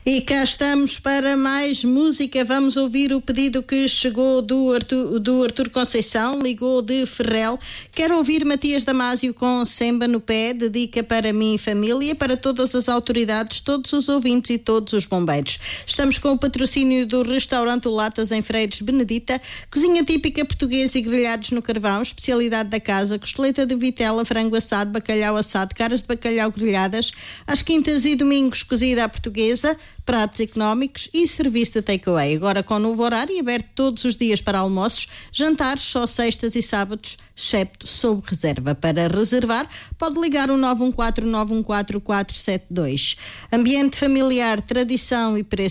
E cá estamos para mais música. Vamos ouvir o pedido que chegou do Arthur Conceição, ligou de Ferrel. Quero ouvir Matias Damasio com Semba no Pé, dedica para mim e família, para todas as autoridades, todos os ouvintes e todos os bombeiros. Estamos com o patrocínio do restaurante Latas em Freires Benedita, cozinha típica portuguesa e grelhados no carvão, especialidade da casa, costeleta de vitela, frango assado, bacalhau assado, caras de bacalhau grelhadas, às quintas e domingos cozida à portuguesa, pratos económicos e serviço de takeaway. Agora com novo horário, aberto todos os dias para almoços, jantares só sextas e sábados, excepto sob reserva. Para reservar, pode ligar o 914-914-472. Ambiente familiar, tradição e preço